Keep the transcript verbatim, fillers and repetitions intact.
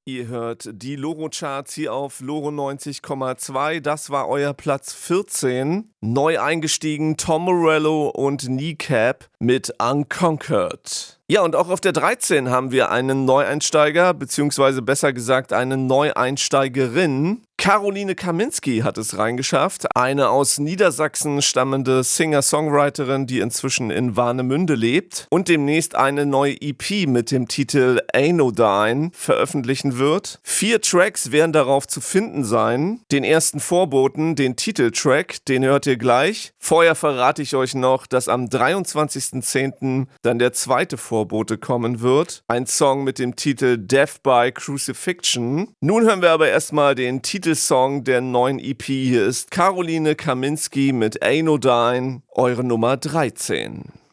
Ihr hört die Loro-Charts hier auf Loro neunzig Komma zwei. Das war euer Platz vierzehn. Neu eingestiegen Tom Morello und Kneecap mit Unconquered. Ja, und auch auf der dreizehn haben wir einen Neueinsteiger, beziehungsweise besser gesagt eine Neueinsteigerin. Caroline Kaminski hat es reingeschafft, eine aus Niedersachsen stammende Singer-Songwriterin, die inzwischen in Warnemünde lebt und demnächst eine neue E P mit dem Titel Anodyne veröffentlichen wird. Vier Tracks werden darauf zu finden sein. Den ersten Vorboten, den Titeltrack, den hört ihr gleich. Vorher verrate ich euch noch, dass am dreiundzwanzigsten zehnten dann der zweite Vorbote kommen wird. Ein Song mit dem Titel Death by Crucifixion. Nun hören wir aber erstmal den Titel Song der neuen E P. Hier ist Caroline Kaminski mit Anodyne, eure Nummer dreizehn.